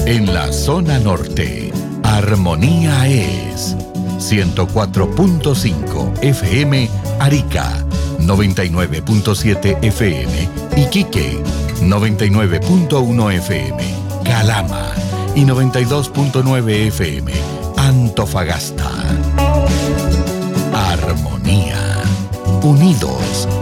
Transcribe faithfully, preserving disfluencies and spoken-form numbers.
En la zona norte, Armonía es ciento cuatro punto cinco F M Arica, noventa y nueve punto siete F M Iquique, noventa y nueve punto uno F M Calama y noventa y dos punto nueve F M Antofagasta. Armonía. Unidos